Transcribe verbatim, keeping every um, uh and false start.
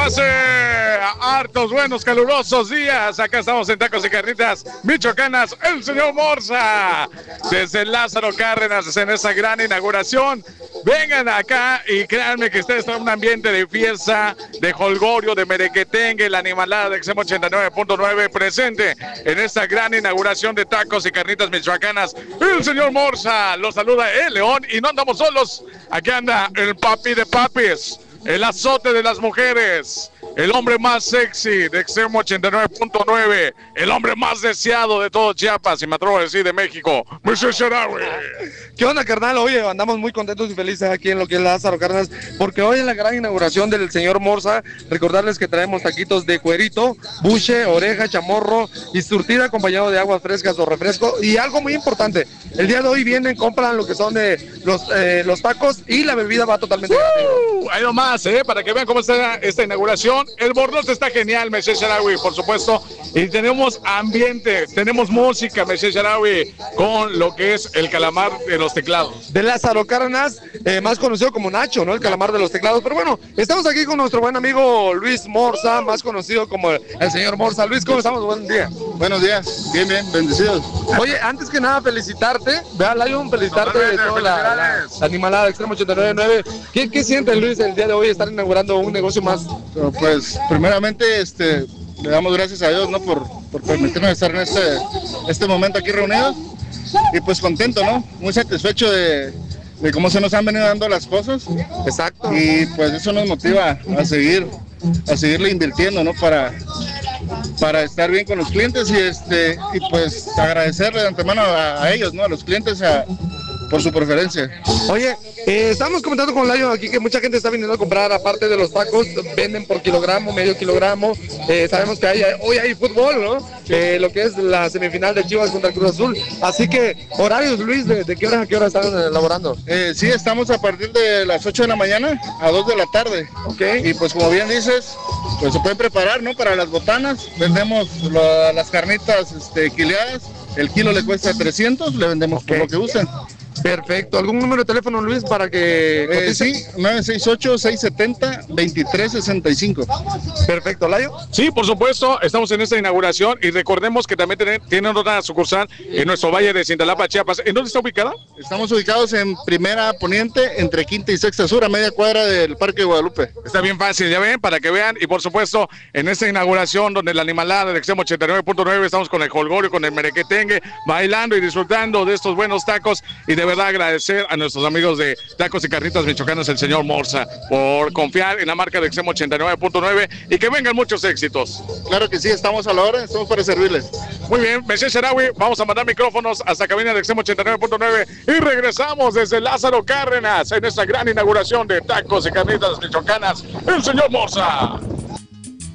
pase? Hartos buenos, calurosos días. Acá estamos en Tacos y Carnitas Michoacanas, el señor Morsa. Desde Lázaro Cárdenas, en esa gran inauguración. Vengan acá y créanme que ustedes están en un ambiente de fiesta, de jolgorio, de merequetengue, la animalada de X E M ochenta y nueve punto nueve presente en esta gran inauguración de Tacos y Carnitas Michoacanas. El señor Morsa los saluda el León y no andamos solos. Aquí anda el papi de papis, el azote de las mujeres, el hombre más sexy de X E M ochenta y nueve punto nueve, el hombre más deseado de todo Chiapas y me atrevo a decir de México, mister Sharawi. ¿Qué onda, carnal? Oye, andamos muy contentos y felices aquí en lo que es Lázaro Cárdenas, porque hoy en la gran inauguración del señor Morsa, recordarles que traemos taquitos de cuerito, buche, oreja, chamorro y surtida acompañado de aguas frescas o refresco. Y algo muy importante, el día de hoy vienen, compran lo que son de los, eh, los tacos y la bebida va totalmente uh, Hay nomás, ¿eh? Para que vean cómo está esta inauguración. El borlote está genial, mister Sharawi, por supuesto. Y tenemos ambiente, tenemos música, mister Sharawi, con lo que es el calamar de los teclados. De Lázaro Cárdenas, eh, más conocido como Nacho, ¿no? El calamar de los teclados. Pero bueno, estamos aquí con nuestro buen amigo Luis Morsa, más conocido como el, el señor Morsa. Luis, ¿cómo estamos? Buen día. Buenos días, bien, bien, bendecidos. Oye, antes que nada, felicitarte. Vea, Lion, felicitarte de toda la, la, la animalada de X E M ochenta y nueve punto nueve. ¿Qué, ¿Qué siente Luis el día de hoy estar inaugurando un negocio más? Pues, primeramente, este, le damos gracias a Dios, ¿no? Por, por permitirnos estar en este, este momento aquí reunidos. Y pues contento, ¿no? Muy satisfecho de, de cómo se nos han venido dando las cosas. Exacto. Y pues eso nos motiva a seguir, a seguirle invirtiendo, ¿no? Para, para estar bien con los clientes y este y pues agradecerle de antemano a, a ellos, ¿no? A los clientes a, por su preferencia. Oye, eh, estamos comentando con Lion aquí que mucha gente está viniendo a comprar, aparte de los tacos, venden por kilogramo, medio kilogramo. Eh, sabemos que hay, hoy hay fútbol, ¿no? Eh, lo que es la semifinal de Chivas contra el Cruz Azul. Así que, horarios, Luis, ¿de, de qué hora a qué hora están elaborando? Eh, sí, estamos a partir de las ocho de la mañana a dos de la tarde. Ok. Y pues como bien dices, pues se pueden preparar, ¿no? Para las botanas, vendemos lo, las carnitas este, quileadas, el kilo le cuesta trescientos, le vendemos okay. Por lo que usen. Perfecto. ¿Algún número de teléfono, Luis, para que eh, sí, nueve seis ocho, seis siete cero, dos tres seis cinco. Perfecto, Layo. Sí, por supuesto, estamos en esta inauguración y recordemos que también tienen, tienen otra sucursal en nuestro Valle de Cintalapa, Chiapas. ¿En dónde está ubicada? Estamos ubicados en Primera Poniente, entre Quinta y Sexta Sur, a media cuadra del Parque de Guadalupe. Está bien fácil, ya ven, para que vean. Y por supuesto, en esta inauguración donde la animalada de X E M ochenta y nueve punto nueve estamos con el jolgorio, con el merequetengue, bailando y disfrutando de estos buenos tacos y de verdad agradecer a nuestros amigos de Tacos y Carnitas Michoacanas, el señor Morsa, por confiar en la marca de X E M ochenta y nueve punto nueve y que vengan muchos éxitos. Claro que sí, estamos a la hora, estamos para servirles. Muy bien, mister Sharawi, vamos a mandar micrófonos hasta cabina de X E M ochenta y nueve punto nueve y regresamos desde Lázaro Cárdenas en esta gran inauguración de Tacos y Carnitas Michoacanas, el señor Morsa.